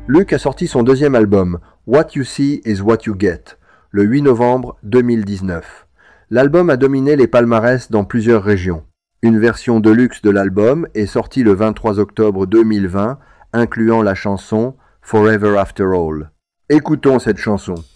Luke a sorti son deuxième album, What You See Is What You Get, le 8 novembre 2019. L'album a dominé les palmarès dans plusieurs régions. Une version deluxe de l'album est sortie le 23 octobre 2020, incluant la chanson Forever After All. Écoutons cette chanson.